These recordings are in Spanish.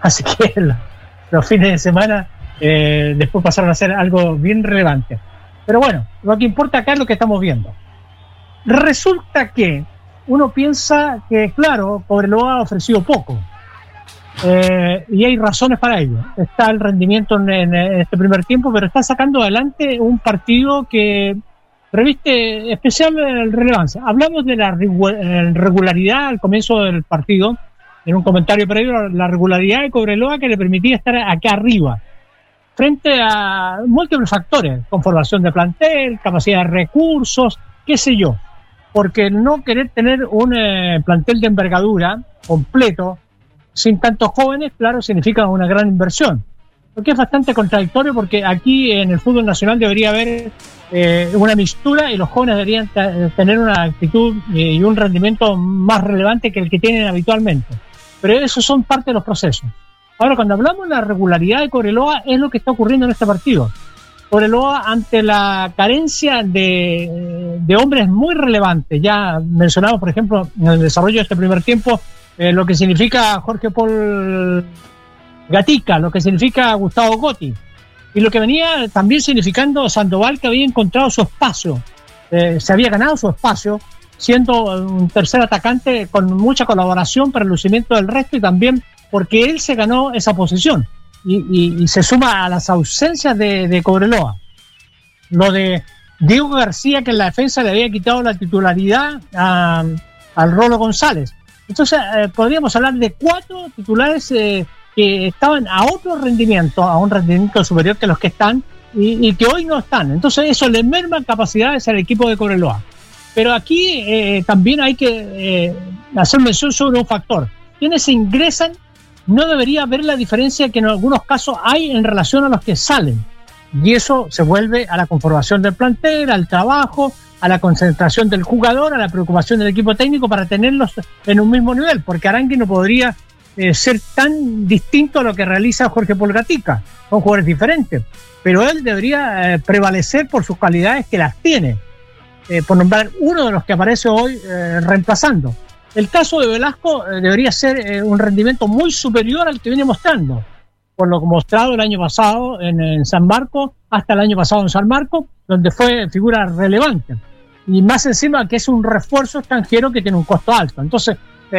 Así que los fines de semana después pasaron a ser algo bien relevante. Pero bueno, lo que importa acá es lo que estamos viendo. Resulta que uno piensa que, claro, Cobreloa ha ofrecido poco. Y hay razones para ello. Está el rendimiento en este primer tiempo, pero está sacando adelante un partido que reviste especial relevancia. Hablamos de la regularidad al comienzo del partido, en un comentario previo, la regularidad de Cobreloa que le permitía estar acá arriba, frente a múltiples factores, conformación de plantel, capacidad de recursos, qué sé yo. Porque no querer tener un plantel de envergadura completo, sin tantos jóvenes, claro, significa una gran inversión. Lo que es bastante contradictorio, porque aquí en el fútbol nacional debería haber una mixtura y los jóvenes deberían tener una actitud y un rendimiento más relevante que el que tienen habitualmente. Pero esos son parte de los procesos. Ahora, cuando hablamos de la regularidad de Cobreloa, es lo que está ocurriendo en este partido. Cobreloa, ante la carencia de hombres muy relevantes, ya mencionamos, por ejemplo, en el desarrollo de este primer tiempo, lo que significa Jorge Paul Gatica, lo que significa Gustavo Gotti, y lo que venía también significando Sandoval, que había encontrado su espacio, se había ganado su espacio, siendo un tercer atacante con mucha colaboración para el lucimiento del resto, y también porque él se ganó esa posición, y se suma a las ausencias de Cobreloa. Lo de Diego García, que en la defensa le había quitado la titularidad al Rolo González. Entonces podríamos hablar de 4 titulares que estaban a otro rendimiento, a un rendimiento superior que los que están, y que hoy no están. Entonces eso le merma capacidades al equipo de Cobreloa. Pero aquí también hay que hacer mención sobre un factor. Quienes se ingresan, no debería haber la diferencia que en algunos casos hay en relación a los que salen. Y eso se vuelve a la conformación del plantel, al trabajo, a la concentración del jugador, a la preocupación del equipo técnico para tenerlos en un mismo nivel, porque Arangui no podría ser tan distinto a lo que realiza Jorge Paul Gatica. Son jugadores diferentes, pero él debería prevalecer por sus cualidades, que las tiene, por nombrar uno de los que aparece hoy reemplazando. El caso de Velasco debería ser un rendimiento muy superior al que viene mostrando, por lo mostrado el año pasado en San Marcos, hasta el año pasado en San Marcos, donde fue figura relevante. Y más encima que es un refuerzo extranjero que tiene un costo alto. Entonces,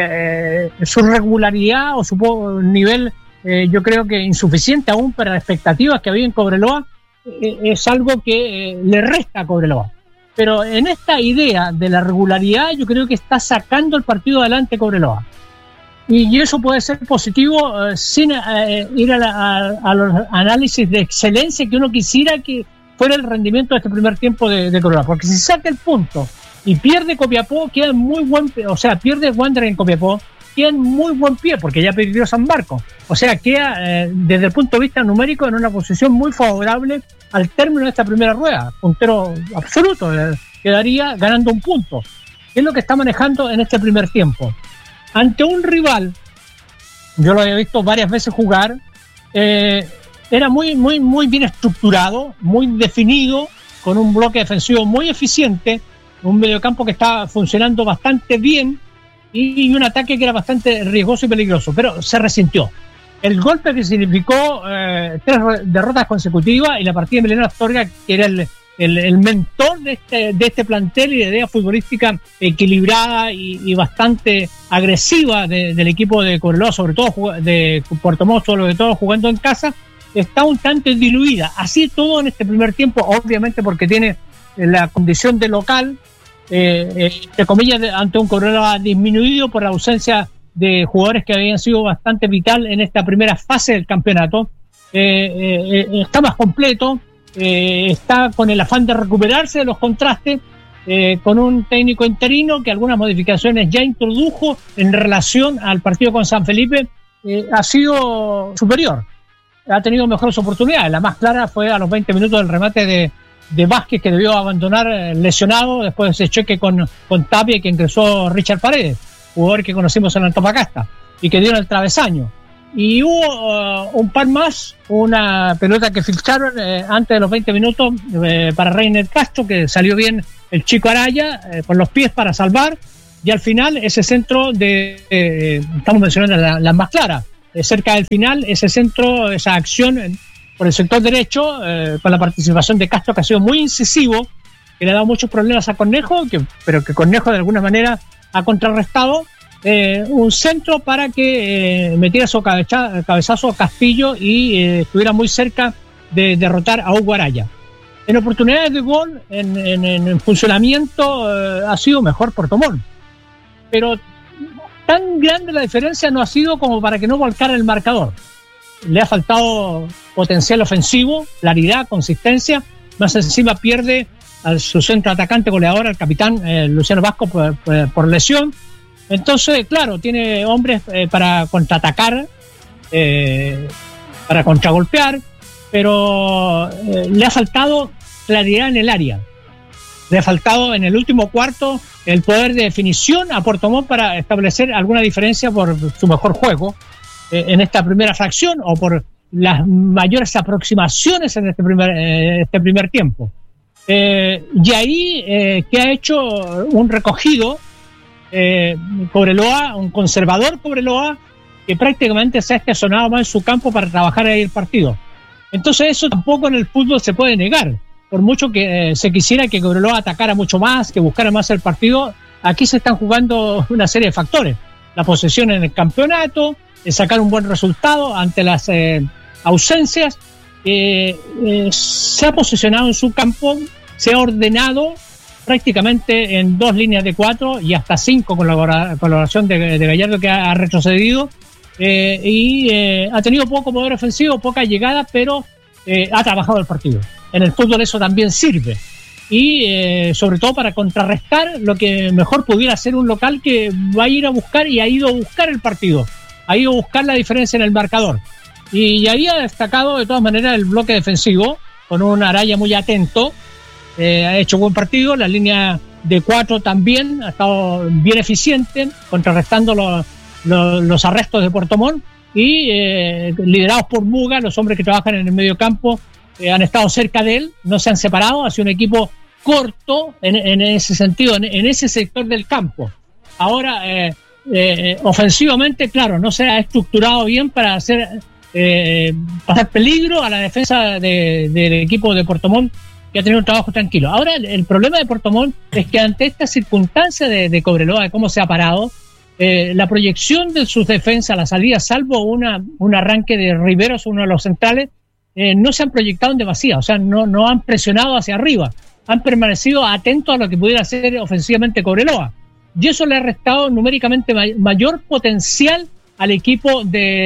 su regularidad o su nivel, yo creo que insuficiente aún para las expectativas que había en Cobreloa, es algo que le resta a Cobreloa. Pero en esta idea de la regularidad, yo creo que está sacando el partido adelante Cobreloa. Y eso puede ser positivo sin ir a los análisis de excelencia que uno quisiera que fuera el rendimiento de este primer tiempo de Cobreloa. Porque si saca el punto y pierde Copiapó, queda en muy buen pie. O sea, pierde Wander en Copiapó, queda en muy buen pie, porque ya perdió San Marcos. O sea, queda desde el punto de vista numérico en una posición muy favorable al término de esta primera rueda. Puntero absoluto, quedaría ganando un punto. Es lo que está manejando en este primer tiempo. Ante un rival, yo lo había visto varias veces jugar, era muy bien estructurado, muy definido, con un bloque defensivo muy eficiente, un mediocampo que estaba funcionando bastante bien y un ataque que era bastante riesgoso y peligroso, pero se resintió. El golpe que significó 3 derrotas consecutivas y la partida de Emiliano Astorga, que era el mentor de este plantel y de idea futbolística equilibrada y bastante agresiva del equipo de Cobreloa, sobre todo de Puerto Montt, sobre todo jugando en casa, está un tanto diluida. Así todo en este primer tiempo, obviamente porque tiene la condición de local, entre comillas, ante un Cobreloa disminuido por la ausencia de jugadores que habían sido bastante vital en esta primera fase del campeonato. Está más completo, está con el afán de recuperarse de los contrastes, con un técnico interino que algunas modificaciones ya introdujo en relación al partido con San Felipe. Ha sido superior, ha tenido mejores oportunidades. La más clara fue a los 20 minutos del remate de Vázquez, que debió abandonar lesionado después de ese choque con Tapia, que ingresó Richard Paredes, jugador que conocimos en Antofagasta y que dio en el travesaño. Y hubo un par más, una pelota que filtraron antes de los 20 minutos para Reiner Castro, que salió bien el chico Araya con los pies para salvar, y al final ese centro estamos mencionando la más clara, cerca del final, ese centro, esa acción por el sector derecho, con la participación de Castro, que ha sido muy incisivo, que le ha dado muchos problemas a Cornejo, pero que Cornejo de alguna manera ha contrarrestado, un centro para que metiera su cabezazo a Castillo y estuviera muy cerca de derrotar a Hugo Araya. En oportunidades de gol, en funcionamiento, ha sido mejor Puerto Montt, pero tan grande la diferencia no ha sido como para que no volcara el marcador. Le ha faltado potencial ofensivo, claridad, consistencia, más encima pierde a su centro atacante goleador, al capitán Luciano Vasco, por lesión. Entonces, claro, tiene hombres para contraatacar, para contragolpear, pero le ha faltado claridad en el área. Le ha faltado en el último cuarto el poder de definición a Puerto Montt para establecer alguna diferencia por su mejor juego en esta primera fracción, o por las mayores aproximaciones en este primer tiempo. Y ahí que ha hecho un recogido Cobreloa, un conservador Cobreloa, que prácticamente se ha estacionado más en su campo para trabajar ahí el partido. Entonces eso tampoco en el fútbol se puede negar. Por mucho que se quisiera que Cobreloa atacara mucho más, que buscara más el partido, aquí se están jugando una serie de factores. La posesión en el campeonato, sacar un buen resultado ante las ausencias, se ha posicionado en su campo, se ha ordenado prácticamente en 2 líneas de 4 y hasta 5 con la colaboración de Gallardo, que ha retrocedido, y ha tenido poco poder ofensivo, poca llegada, pero ha trabajado el partido. En el fútbol eso también sirve, y sobre todo para contrarrestar lo que mejor pudiera hacer un local que va a ir a buscar, y ha ido a buscar el partido, ha ido a buscar la diferencia en el marcador, y ahí ha destacado de todas maneras el bloque defensivo, con un Araya muy atento. Ha hecho buen partido, la línea de 4 también ha estado bien eficiente, contrarrestando los arrestos de Puerto Montt, y liderados por Muga, los hombres que trabajan en el medio campo han estado cerca de él, no se han separado, ha sido un equipo corto en ese sentido, en ese sector del campo. Ahora, ofensivamente, claro, no se ha estructurado bien para hacer pasar peligro a la defensa del equipo de Puerto Montt, que ha tenido un trabajo tranquilo. Ahora, el problema de Puerto Montt es que ante esta circunstancia de Cobreloa, de cómo se ha parado, la proyección de sus defensas, la salida, salvo un arranque de Riveros, uno de los centrales, no se han proyectado en demasía, o sea, no han presionado hacia arriba, han permanecido atentos a lo que pudiera hacer ofensivamente Cobreloa, y eso le ha restado numéricamente mayor potencial al equipo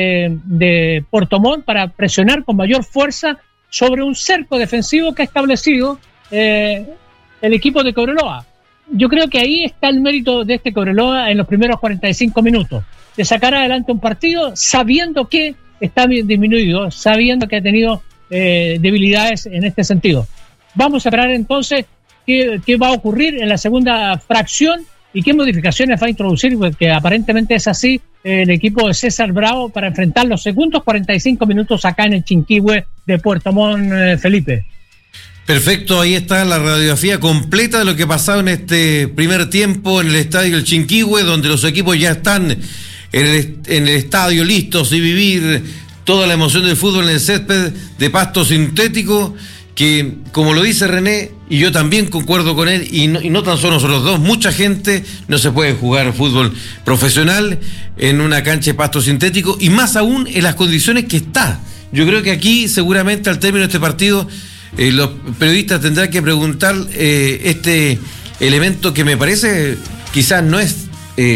de Puerto Montt para presionar con mayor fuerza sobre un cerco defensivo que ha establecido el equipo de Cobreloa. Yo creo que ahí está el mérito de este Cobreloa en los primeros 45 minutos, de sacar adelante un partido sabiendo que está bien disminuido, sabiendo que ha tenido debilidades en este sentido. Vamos a esperar entonces qué va a ocurrir en la segunda fracción y qué modificaciones va a introducir, porque aparentemente es así el equipo de César Bravo para enfrentar los segundos 45 minutos acá en el Chinquihue de Puerto Montt, Felipe. Perfecto, ahí está la radiografía completa de lo que ha pasado en este primer tiempo en el estadio del Chinquihue, donde los equipos ya están en el estadio listos y vivir toda la emoción del fútbol en el césped de pasto sintético, que, como lo dice René, y yo también concuerdo con él, y no tan solo nosotros dos, mucha gente no se puede jugar fútbol profesional en una cancha de pasto sintético, y más aún en las condiciones que está. Yo creo que aquí seguramente al término de este partido los periodistas tendrán que preguntar este elemento que me parece quizás no es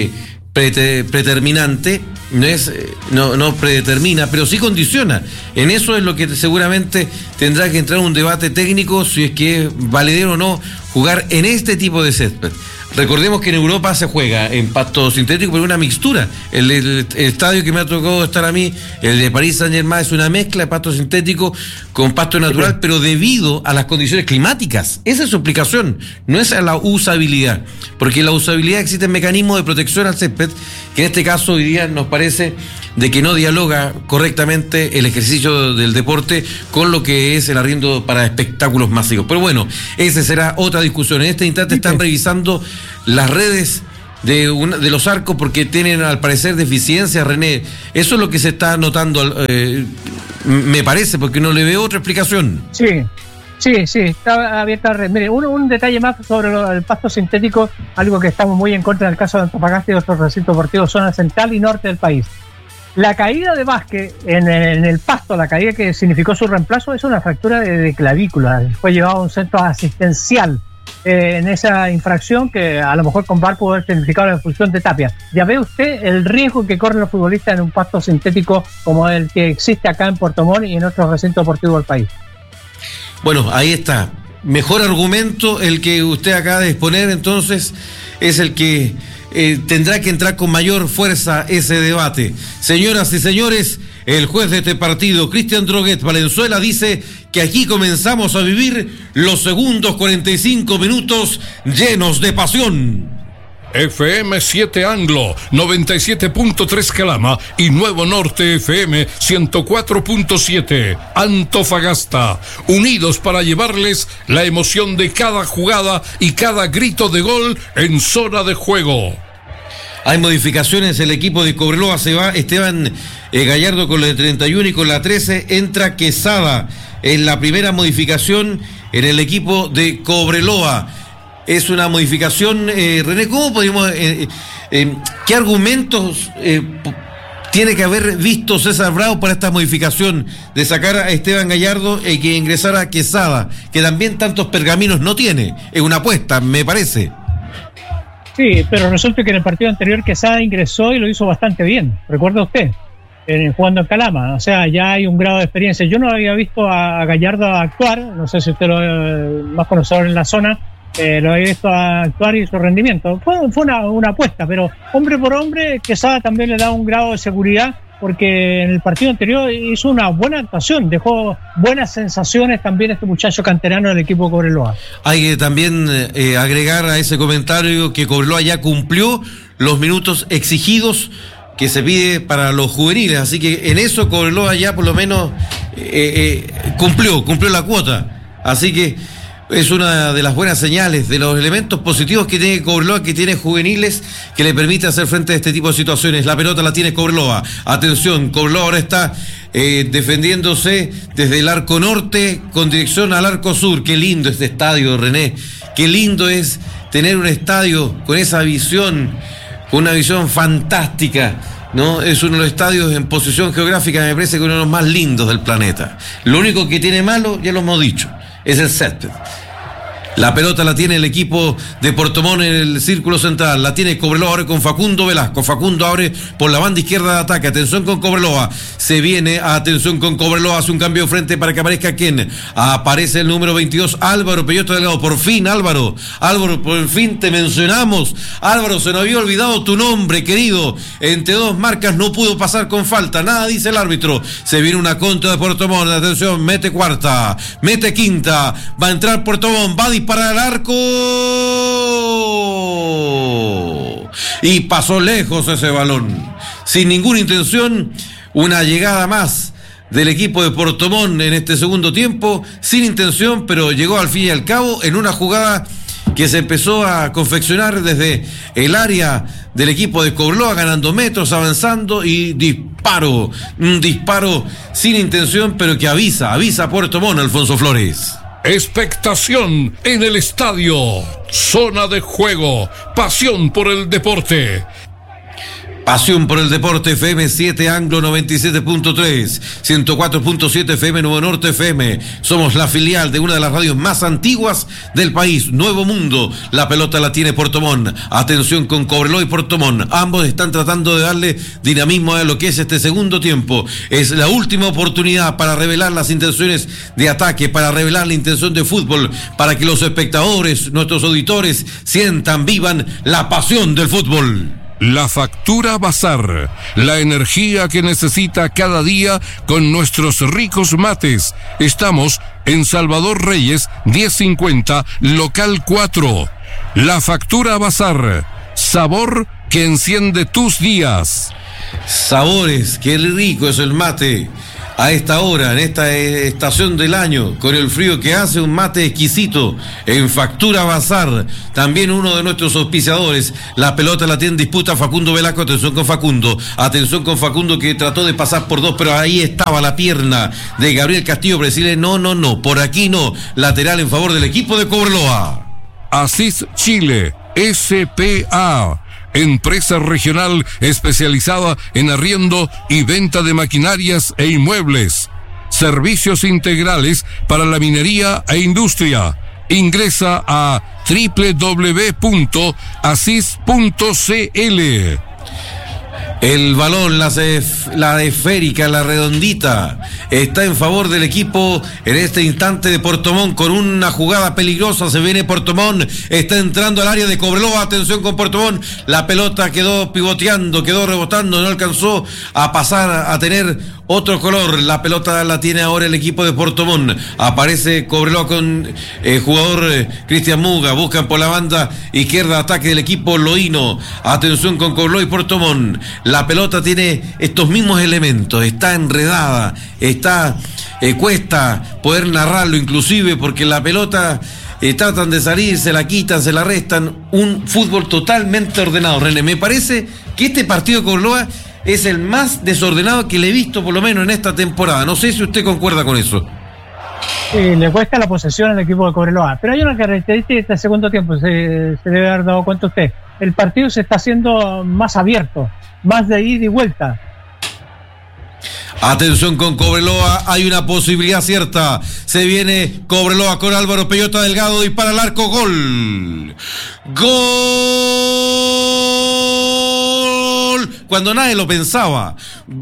predeterminante, no predetermina, pero sí condiciona. En eso es lo que seguramente tendrá que entrar un debate técnico, si es que es valedero o no jugar en este tipo de césped. Recordemos que en Europa se juega en pasto sintético, pero una mixtura. El estadio que me ha tocado estar a mí, el de París Saint-Germain, es una mezcla de pasto sintético con pasto natural, pero debido a las condiciones climáticas. Esa es su explicación, no es a la usabilidad, porque en la usabilidad existen mecanismos de protección al césped, que en este caso hoy día nos parece de que no dialoga correctamente el ejercicio del deporte con lo que es el arriendo para espectáculos masivos. Pero bueno, esa será otra discusión. En este instante están revisando las redes de los arcos porque tienen al parecer deficiencias, René. Eso es lo que se está notando, me parece, porque no le veo otra explicación. Sí, está abierta. Mire, un detalle más sobre el pasto sintético, algo que estamos muy en contra en el caso de Antofagasta y otros recintos deportivos, zona central y norte del país. La caída de Vázquez en el pasto, la caída que significó su reemplazo, es una fractura de clavícula. Fue llevado a un centro asistencial en esa infracción que a lo mejor con VAR pudo haber significado la expulsión de Tapia. Ya ve usted el riesgo que corren los futbolistas en un pasto sintético como el que existe acá en Puerto Montt y en otros recintos deportivos del país. Bueno, ahí está. Mejor argumento el que usted acaba de exponer, entonces, es el que tendrá que entrar con mayor fuerza ese debate. Señoras y señores, el juez de este partido, Cristian Droguet Valenzuela, dice que aquí comenzamos a vivir los segundos 45 minutos llenos de pasión. FM 7 Anglo, 97.3 Calama y Nuevo Norte FM 104.7 Antofagasta, unidos para llevarles la emoción de cada jugada y cada grito de gol en zona de juego. Hay modificaciones, el equipo de Cobreloa se va, Esteban Gallardo con la de 31 y con la 13 entra Quesada, en la primera modificación en el equipo de Cobreloa. Es una modificación, René, ¿cómo podemos, qué argumentos tiene que haber visto César Bravo para esta modificación de sacar a Esteban Gallardo y que ingresara a Quesada, que también tantos pergaminos no tiene? Es una apuesta, me parece. Sí, pero resulta que en el partido anterior Quesada ingresó y lo hizo bastante bien, ¿recuerda usted? Jugando en Calama, o sea, ya hay un grado de experiencia. Yo no había visto a Gallardo actuar, no sé si usted lo más conocedor en la zona, lo había visto actuar y su rendimiento. Fue una apuesta, pero hombre por hombre, Quesada también le da un grado de seguridad, porque en el partido anterior hizo una buena actuación, dejó buenas sensaciones también este muchacho canterano del equipo de Cobreloa. Hay que también agregar a ese comentario que Cobreloa ya cumplió los minutos exigidos que se pide para los juveniles, así que en eso Cobreloa ya por lo menos cumplió la cuota, así que es una de las buenas señales, de los elementos positivos que tiene Cobreloa, que tiene juveniles que le permite hacer frente a este tipo de situaciones. La pelota la tiene Cobreloa, atención, Cobreloa ahora está defendiéndose desde el arco norte con dirección al arco sur. Qué lindo este estadio, René, qué lindo es tener un estadio con esa visión, con una visión fantástica, ¿no? Es uno de los estadios en posición geográfica, me parece que uno de los más lindos del planeta. Lo único que tiene malo, ya lo hemos dicho, es el césped. La pelota la tiene el equipo de Puerto Montt en el círculo central. La tiene Cobreloa ahora con Facundo Velasco. Facundo abre por la banda izquierda de ataque. Atención con Cobreloa. Se viene, atención con Cobreloa. Hace un cambio de frente para que aparezca ¿quién? Aparece el número 22, Álvaro Peyoto Delgado. Por fin, Álvaro. Álvaro, por fin te mencionamos. Álvaro, se nos había olvidado tu nombre, querido. Entre dos marcas no pudo pasar con falta. Nada dice el árbitro. Se viene una contra de Puerto Montt. Atención, mete cuarta, mete quinta. Va a entrar Puerto Montt. Va a disparar al arco y pasó lejos ese balón sin ninguna intención. Una llegada más del equipo de Puerto Montt en este segundo tiempo, sin intención, pero llegó al fin y al cabo en una jugada que se empezó a confeccionar desde el área del equipo de Cobreloa, ganando metros, avanzando y un disparo sin intención, pero que avisa a Puerto Montt, Alfonso Flores. Expectación en el estadio. Zona de juego. Pasión por el deporte. Pasión por el deporte. FM 7 Anglo 97.3, 104.7 FM Nuevo Norte FM. Somos la filial de una de las radios más antiguas del país, Nuevo Mundo. La pelota la tiene Puerto Montt. Atención con Cobreloa y Puerto Montt. Ambos están tratando de darle dinamismo a lo que es este segundo tiempo. Es la última oportunidad para revelar las intenciones de ataque, para revelar la intención de fútbol, para que los espectadores, nuestros auditores, sientan, vivan la pasión del fútbol. La Factura Bazar, la energía que necesita cada día con nuestros ricos mates. Estamos en Salvador Reyes, 1050, local 4. La Factura Bazar, sabor que enciende tus días. Sabores, qué rico es el mate. A esta hora, en esta estación del año, con el frío que hace, un mate exquisito en Factura Bazar, también uno de nuestros auspiciadores. La pelota la tiene en disputa Facundo Velasco. Atención con Facundo, que trató de pasar por dos, pero ahí estaba la pierna de Gabriel Castillo para decirle no, por aquí no, lateral en favor del equipo de Cobreloa. Asís Chile, S.P.A., empresa regional especializada en arriendo y venta de maquinarias e inmuebles. Servicios integrales para la minería e industria. Ingresa a www.asis.cl. El balón, la esférica, la redondita, está en favor del equipo en este instante de Puerto Montt, con una jugada peligrosa. Se viene Puerto Montt, está entrando al área de Cobreloa. Atención con Puerto Montt, la pelota quedó pivoteando, quedó rebotando, no alcanzó a pasar a tener otro color. La pelota la tiene ahora el equipo de Puerto Montt. Aparece Cobreloa con jugador Cristian Muga. Buscan por la banda izquierda, ataque del equipo loíno. Atención con Cobreloa y Puerto Montt. La pelota tiene estos mismos elementos. Está enredada, cuesta poder narrarlo inclusive, porque la pelota tratan de salir, se la quitan, se la restan. Un fútbol totalmente ordenado, René. Me parece que este partido de Cobreloa es el más desordenado que le he visto, por lo menos en esta temporada. No sé si usted concuerda con eso. Le cuesta la posesión al equipo de Cobreloa, pero hay una característica de este segundo tiempo, se debe haber dado cuenta usted. El partido se está haciendo más abierto, más de ida y vuelta. Atención con Cobreloa, hay una posibilidad cierta. Se viene Cobreloa con Álvaro Peyota Delgado, dispara al arco, gol. ¡Gol! Cuando nadie lo pensaba.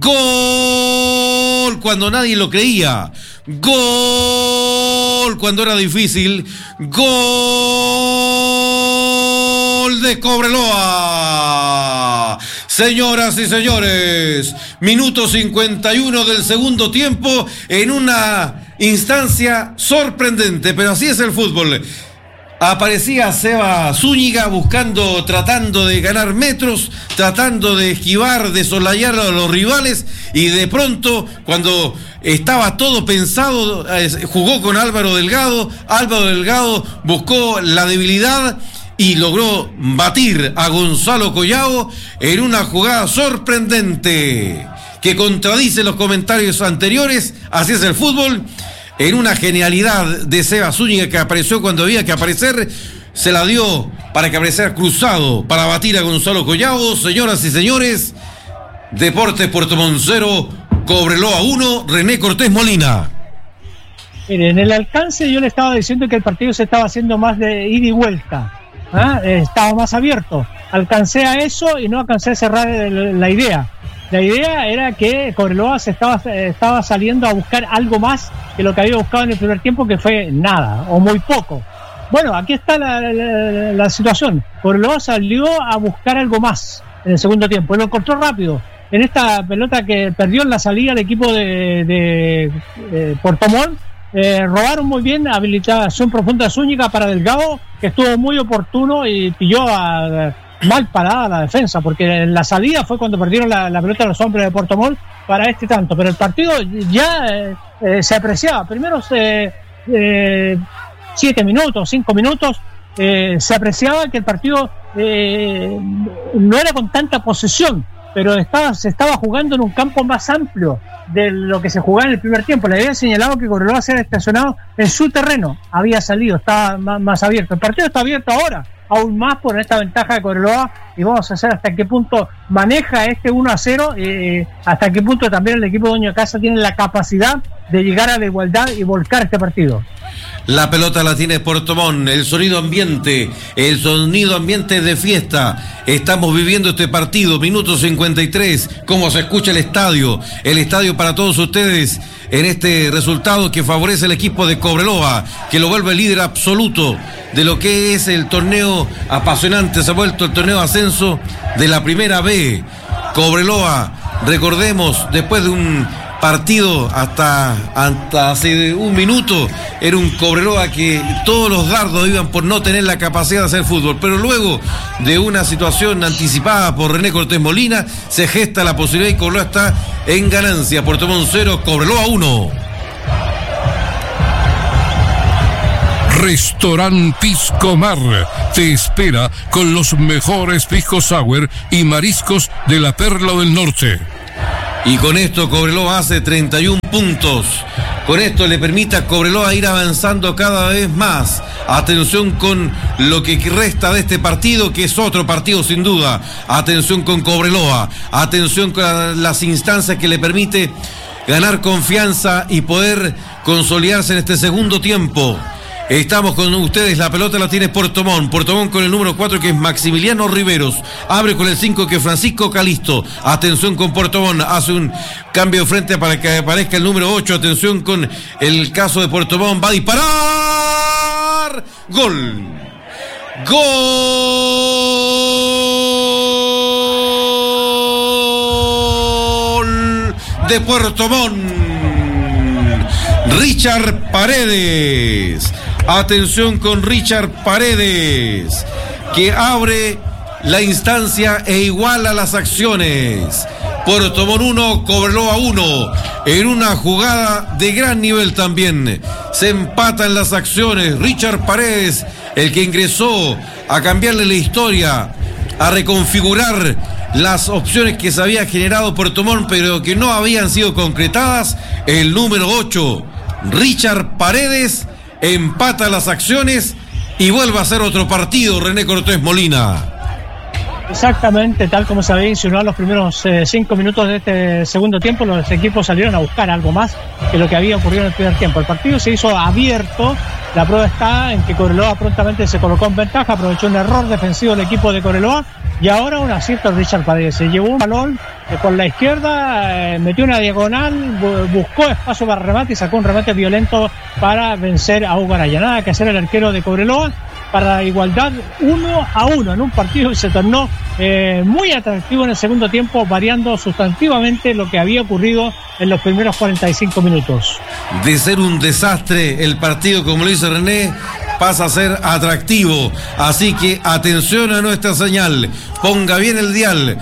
¡Gol! Cuando nadie lo creía. ¡Gol! Cuando era difícil. ¡Gol de Cobreloa! Señoras y señores, minuto 51 del segundo tiempo, en una instancia sorprendente, pero así es el fútbol. Aparecía Seba Zúñiga tratando de ganar metros, tratando de esquivar, de solayar a los rivales, y de pronto, cuando estaba todo pensado, jugó con Álvaro Delgado. Álvaro Delgado buscó la debilidad y logró batir a Gonzalo Collao en una jugada sorprendente que contradice los comentarios anteriores. Así es el fútbol. En una genialidad de Seba Zúñiga, que apareció cuando había que aparecer, se la dio para que apareciera cruzado para batir a Gonzalo Collao. Señoras y señores, Deportes Puerto Montt 0, Cobreloa 1, René Cortés Molina. Mire, en el alcance yo le estaba diciendo que el partido se estaba haciendo más de ida y vuelta. Estaba más abierto. Alcancé a eso y no alcancé a cerrar la idea. La idea era que Cobreloa se estaba saliendo a buscar algo más que lo que había buscado en el primer tiempo, que fue nada o muy poco. Bueno, aquí está la situación. Cobreloa salió a buscar algo más en el segundo tiempo y lo encontró rápido. En esta pelota que perdió en la salida el equipo de Puerto Montt, robaron muy bien, habilitación profunda de Zúñiga para Delgado, que estuvo muy oportuno y pilló mal parada la defensa, porque en la salida fue cuando perdieron la pelota los hombres de Puerto Montt para este tanto, pero el partido ya se apreciaba. Primero 7 minutos, 5 minutos, se apreciaba que el partido no era con tanta posesión, pero se estaba jugando en un campo más amplio de lo que se jugaba en el primer tiempo. Le había señalado que Cobreloa se había estacionado en su terreno, había salido, estaba más abierto. El partido está abierto ahora, aún más por esta ventaja de Cobreloa, y vamos a ver hasta qué punto maneja este 1-0, hasta qué punto también el equipo dueño de casa tiene la capacidad de llegar a la igualdad y volcar este partido. La pelota la tiene Puerto Montt, el sonido ambiente de fiesta. Estamos viviendo este partido, minuto 53, cómo se escucha el estadio para todos ustedes en este resultado que favorece al equipo de Cobreloa, que lo vuelve líder absoluto de lo que es el torneo apasionante. Se ha vuelto el torneo ascenso de la primera B. Cobreloa, recordemos, después de un partido hasta hace un minuto era un Cobreloa que todos los dardos iban por no tener la capacidad de hacer fútbol, pero luego de una situación anticipada por René Cortés Molina se gesta la posibilidad y Cobreloa está en ganancia. Puerto Montt 0, Cobreloa 1. Restaurant Pisco Mar te espera con los mejores pisco sour y mariscos de la Perla del Norte. Y con esto Cobreloa hace 31 puntos. Con esto le permite a Cobreloa ir avanzando cada vez más. Atención con lo que resta de este partido, que es otro partido sin duda. Atención con Cobreloa. Atención con las instancias que le permite ganar confianza y poder consolidarse en este segundo tiempo. Estamos con ustedes, la pelota la tiene Puerto Montt con el número 4 que es Maximiliano Riveros, abre con el 5 que es Francisco Calisto, atención con Puerto Montt, hace un cambio de frente para que aparezca el número 8, atención con el caso de Puerto Montt, va a disparar, gol de Puerto Montt, Richard Paredes. Atención con Richard Paredes, que abre la instancia e iguala las acciones. Puerto Montt 1, Cobreloa 1, en una jugada de gran nivel también. Se empatan las acciones. Richard Paredes, el que ingresó a cambiarle la historia, a reconfigurar las opciones que se había generado Puerto Montt, pero que no habían sido concretadas. El número 8, Richard Paredes, empata las acciones y vuelve a hacer otro partido René Cortés Molina. Exactamente, tal como se había insinuado los primeros 5 minutos de este segundo tiempo, los equipos salieron a buscar algo más que lo que había ocurrido en el primer tiempo. El partido se hizo abierto, la prueba está en que Cobreloa prontamente se colocó en ventaja, aprovechó un error defensivo del equipo de Cobreloa y ahora un acierto de Richard Paredes. Se llevó un balón por la izquierda, metió una diagonal, buscó espacio para remate y sacó un remate violento para vencer a Hugo Araya. Nada que hacer el arquero de Cobreloa para la igualdad 1-1 en un partido que se tornó muy atractivo en el segundo tiempo, variando sustantivamente lo que había ocurrido en los primeros 45 minutos. De ser un desastre el partido, como lo dice René, pasa a ser atractivo, así que atención a nuestra señal, ponga bien el dial,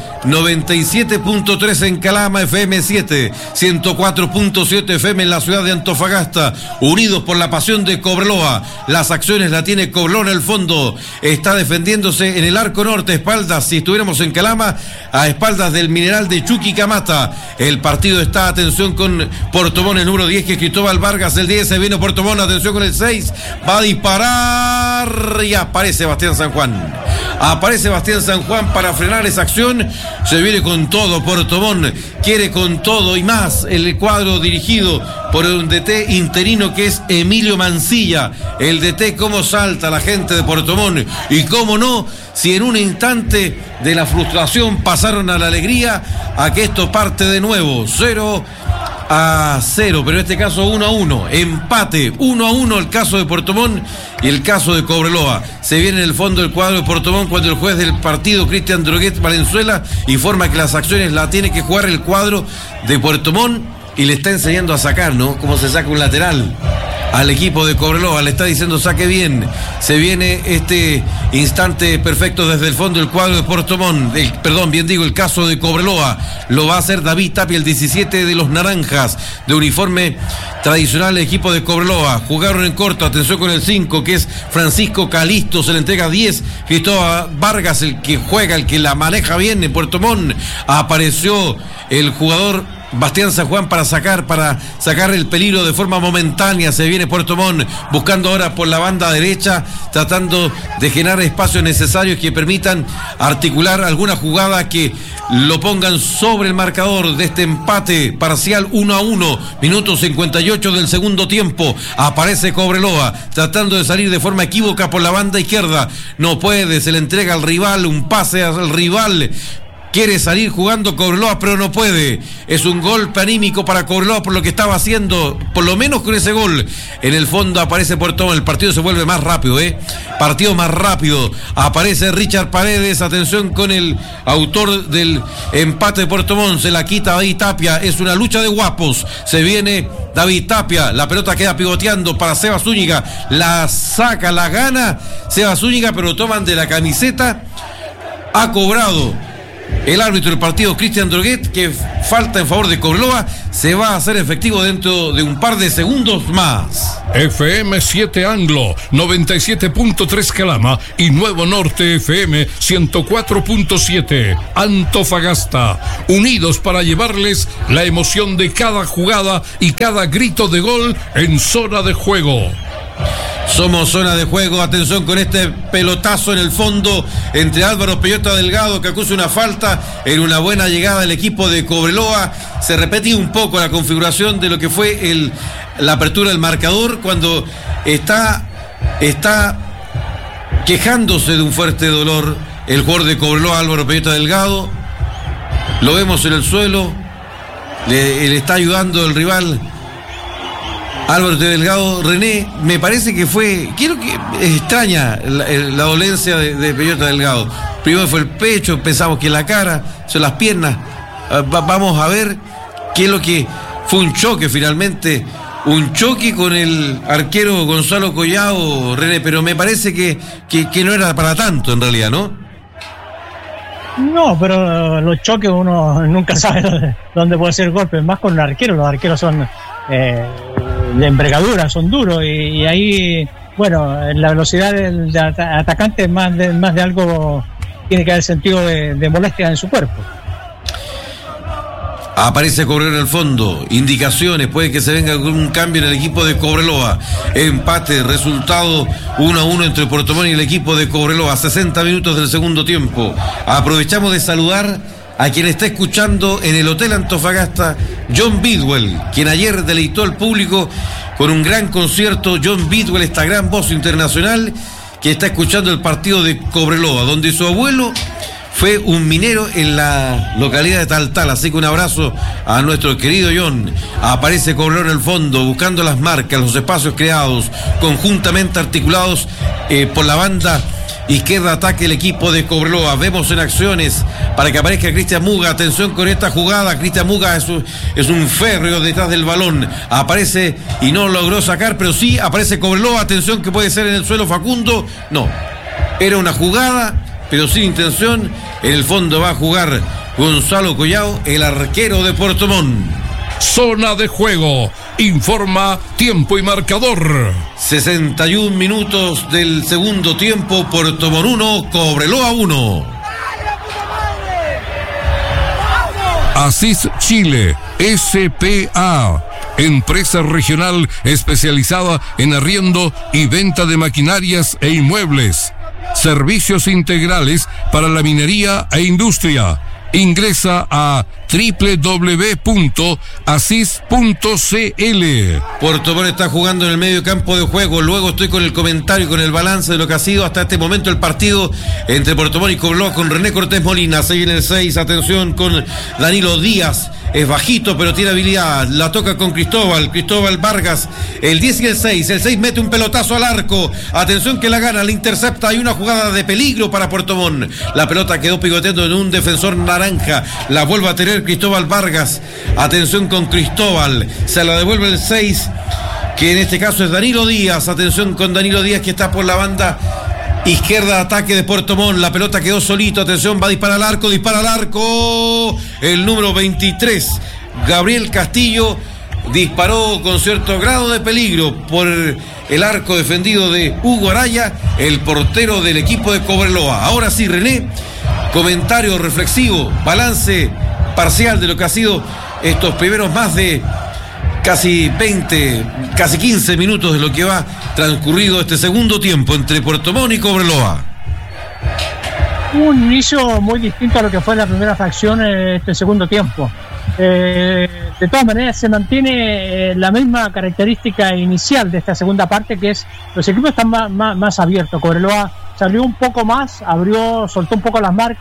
97.3 en Calama, FM 7, 104.7 FM en la ciudad de Antofagasta, unidos por la pasión de Cobreloa, las acciones la tiene Cobreloa en el fondo, está defendiéndose en el arco norte, espaldas, si estuviéramos en Calama, a espaldas del Mineral de Chuquicamata, el partido está, atención con Puerto Montt, el número 10 que es Cristóbal Vargas, el 10 se viene Puerto Montt, atención con el 6, va a disparar y aparece Bastián San Juan. Aparece Bastián San Juan para frenar esa acción. Se viene con todo Puerto Montt, quiere con todo y más el cuadro dirigido por un DT interino que es Emilio Mancilla. El DT, cómo salta la gente de Puerto Montt y cómo no, si en un instante de la frustración pasaron a la alegría, a que esto parte de nuevo 0-0, pero en este caso 1-1, empate 1-1 el caso de Puerto Montt y el caso de Cobreloa. Se viene en el fondo el cuadro de Puerto Montt cuando el juez del partido, Cristian Droguet Valenzuela, informa que las acciones la tiene que jugar el cuadro de Puerto Montt y le está enseñando a sacar, ¿no? Cómo se saca un lateral al equipo de Cobreloa, le está diciendo saque bien. Se viene este instante perfecto desde el fondo del cuadro de Puerto Montt, el caso de Cobreloa, lo va a hacer David Tapia, el 17 de los naranjas, de uniforme tradicional, el equipo de Cobreloa, jugaron en corto, atención con el 5, que es Francisco Calisto, se le entrega 10, Cristóbal Vargas, el que juega, el que la maneja bien en Puerto Montt, apareció el jugador Bastián San Juan para sacar el peligro de forma momentánea. Se viene Puerto Montt buscando ahora por la banda derecha, tratando de generar espacios necesarios que permitan articular alguna jugada que lo pongan sobre el marcador de este empate parcial 1-1, minuto 58 del segundo tiempo. Aparece Cobreloa tratando de salir de forma equívoca por la banda izquierda, no puede, se le entrega al rival, un pase al rival quiere salir jugando Cobreloa, pero no puede. Es un golpe anímico para Cobreloa por lo que estaba haciendo, por lo menos con ese gol. En el fondo aparece Puerto Montt, el partido se vuelve más rápido, partido más rápido. Aparece Richard Paredes, atención con el autor del empate de Puerto Montt, se la quita David Tapia, es una lucha de guapos. Se viene David Tapia, la pelota queda pivoteando para Seba Zúñiga, la saca, la gana Seba Zúñiga, pero toman de la camiseta. Ha cobrado el árbitro del partido, Cristian Droguet, que falta en favor de Cobreloa. Se va a hacer efectivo dentro de un par de segundos más. FM 7 Anglo, 97.3 Calama y Nuevo Norte FM 104.7 Antofagasta. Unidos para llevarles la emoción de cada jugada y cada grito de gol en zona de juego. Somos zona de juego, atención con este pelotazo en el fondo entre Álvaro Peyota Delgado, que acusa una falta en una buena llegada del equipo de Cobreloa. Se repetía un poco la configuración de lo que fue la apertura del marcador, cuando está quejándose de un fuerte dolor el jugador de Cobreloa, Álvaro Peyota Delgado. Lo vemos en el suelo, le está ayudando el rival Álvaro Delgado. René, me parece que quiero que extraña la dolencia de Peyota Delgado. Primero fue el pecho, pensamos que la cara, son las piernas. Vamos a ver qué es lo que fue un choque finalmente. Un choque con el arquero Gonzalo Collado, René, pero me parece que no era para tanto en realidad, ¿no? No, pero los choques uno nunca sabe dónde puede ser el golpe, más con el arquero. Los arqueros son de envergadura, son duros, y ahí, bueno, la velocidad del atacante más de algo tiene que haber sentido de molestia en su cuerpo. Aparece Cobreloa en el fondo, indicaciones, puede que se venga un cambio en el equipo de Cobreloa. Empate, resultado 1-1 entre Puerto Montt y el equipo de Cobreloa, 60 minutos del segundo tiempo. Aprovechamos de saludar a quien está escuchando en el Hotel Antofagasta, John Bidwell, quien ayer deleitó al público con un gran concierto. John Bidwell, esta gran voz internacional que está escuchando el partido de Cobreloa, donde su abuelo fue un minero en la localidad de Taltal. Así que un abrazo a nuestro querido John. Aparece Cobreloa en el fondo, buscando las marcas, los espacios creados, conjuntamente articulados por la banda izquierda. Ataque el equipo de Cobreloa. Vemos en acciones para que aparezca Cristian Muga. Atención con esta jugada. Cristian Muga es un férreo detrás del balón. Aparece y no logró sacar, pero sí aparece Cobreloa. Atención que puede ser en el suelo Facundo. No, era una jugada, pero sin intención. En el fondo va a jugar Gonzalo Collado, el arquero de Puerto Montt. Zona de juego. Informa tiempo y marcador. 61 minutos del segundo tiempo. Puerto Montt 1, Cobreloa 1. Asís Chile, S.P.A., empresa regional especializada en arriendo y venta de maquinarias e inmuebles. Servicios integrales para la minería e industria. Ingresa a www.asis.cl. Puerto Montt está jugando en el medio campo de juego. Luego estoy con el comentario y con el balance de lo que ha sido hasta este momento el partido entre Puerto Montt y Cobreloa con René Cortés Molina. Se viene el 6, atención con Danilo Díaz. Es bajito pero tiene habilidad. La toca con Cristóbal Vargas. El 10 y el 6. El 6 mete un pelotazo al arco. Atención que la gana, la intercepta. Hay una jugada de peligro para Puerto Montt. La pelota quedó pivoteando en un defensor naranja. La vuelve a tener Cristóbal Vargas. Atención con Cristóbal. Se la devuelve el 6, que en este caso es Danilo Díaz. Atención con Danilo Díaz, que está por la banda izquierda, ataque de Puerto Montt. La pelota quedó solito. Atención, va a disparar al arco. Dispara al arco. El número 23, Gabriel Castillo, disparó con cierto grado de peligro por el arco defendido de Hugo Araya, el portero del equipo de Cobreloa. Ahora sí, René, comentario reflexivo, balance parcial de lo que ha sido estos primeros más de casi 15 minutos de lo que va transcurrido este segundo tiempo entre Puerto Montt y Cobreloa. Un inicio muy distinto a lo que fue la primera fracción este segundo tiempo. De todas maneras se mantiene la misma característica inicial de esta segunda parte, que es los equipos están más abiertos. Cobreloa se abrió un poco más, soltó un poco las marcas,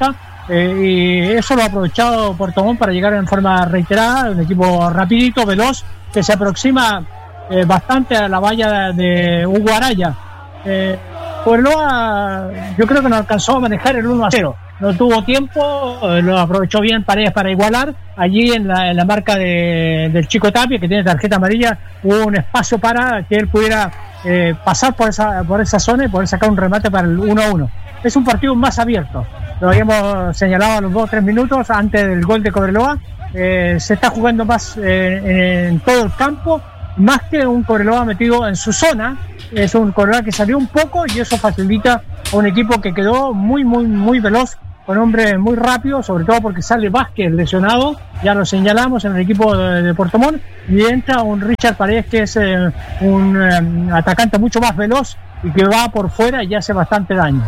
y eso lo ha aprovechado Puerto Montt para llegar en forma reiterada, un equipo rapidito, veloz, que se aproxima bastante a la valla de Hugo Araya. Cobreloa yo creo que no alcanzó a manejar el 1-0, no tuvo tiempo, lo aprovechó bien Paredes para igualar. Allí en la marca del Chico Tapia, que tiene tarjeta amarilla, hubo un espacio para que él pudiera pasar por esa zona y poder sacar un remate para el 1-1. Es un partido más abierto, lo habíamos señalado a los 2 o 3 minutos antes del gol de Cobreloa. Se está jugando más en todo el campo, más que un Cobreloa metido en su zona. Es un Cobreloa que salió un poco y eso facilita a un equipo que quedó muy, muy, muy veloz, con hombres muy rápidos, sobre todo porque sale Vázquez lesionado, ya lo señalamos, en el equipo de Puerto Montt, y entra un Richard Paredes, que es un atacante mucho más veloz y que va por fuera y hace bastante daño.